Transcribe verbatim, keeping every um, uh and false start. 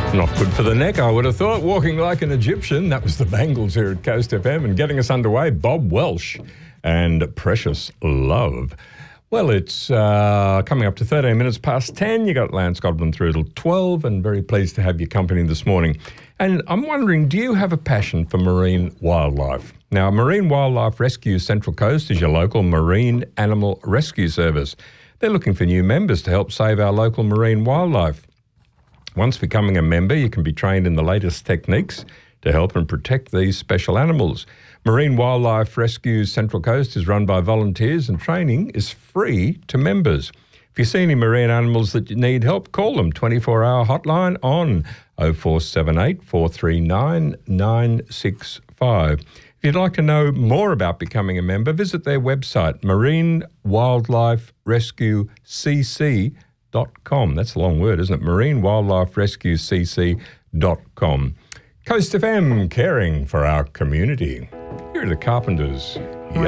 Not good for the neck, I would have thought. Walking like an Egyptian. That was the Bangles here at Coast F M. And getting us underway, Bob Welsh and Precious Love. Well, it's uh, coming up to thirteen minutes past ten. You got Lance Godwin through till twelve, and very pleased to have your company this morning. And I'm wondering, do you have a passion for marine wildlife? Now, Marine Wildlife Rescue Central Coast is your local marine animal rescue service. They're looking for new members to help save our local marine wildlife. Once becoming a member, you can be trained in the latest techniques to help and protect these special animals. Marine Wildlife Rescue Central Coast is run by volunteers and training is free to members. If you see any marine animals that need help, call them twenty-four hour hotline on oh four seven eight, four three nine, nine six five. If you'd like to know more about becoming a member, visit their website, marine wildlife rescue c c dot com. That's a long word, isn't it? marine wildlife rescue c c dot com. Coast F M, caring for our community. Here are the Carpenters. Yeah.